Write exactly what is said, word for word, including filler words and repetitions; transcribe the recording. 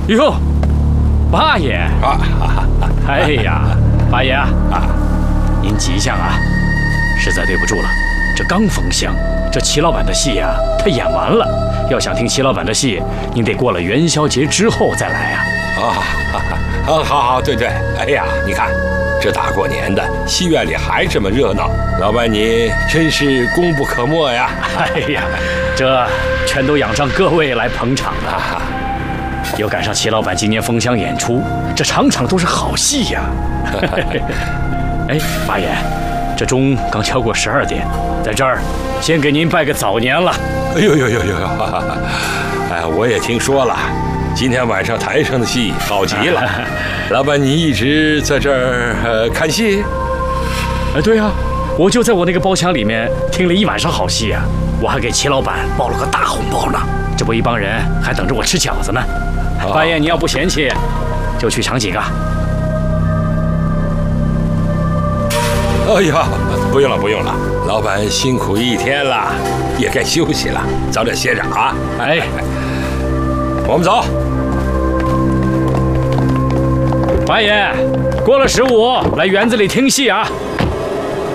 哟，八爷啊！ 哎呀，八爷啊， 啊， 您吉祥啊！实在对不住了，这刚封箱，这齐老板的戏呀、啊，他演完了。要想听齐老板的戏，您得过了元宵节之后再来啊。 啊，啊，好好，对对。哎呀，你看，这大过年的，戏院里还这么热闹，老板你真是功不可没呀！ 哎呀，这全都仰仗各位来捧场啊！又赶上齐老板今年封箱演出，这场场都是好戏呀！哎，八爷，这钟刚敲过十二点，在这儿先给您拜个早年了。 哎呦呦呦呦！哎，我也听说了，今天晚上台上的戏好极了。老板，你一直在这儿呃看戏？ 哎，对啊，我就在我那个包厢里面听了一晚上好戏啊！我还给齐老板包了个大红包呢，这不一帮人还等着我吃饺子呢。 哦、 八爷，你要不嫌弃，就去尝几个。 哎呀，不用了不用了，老板辛苦一天了，也该休息了，早点歇着啊！ 哎， 我们走。 八爷，过了十五来园子里听戏啊！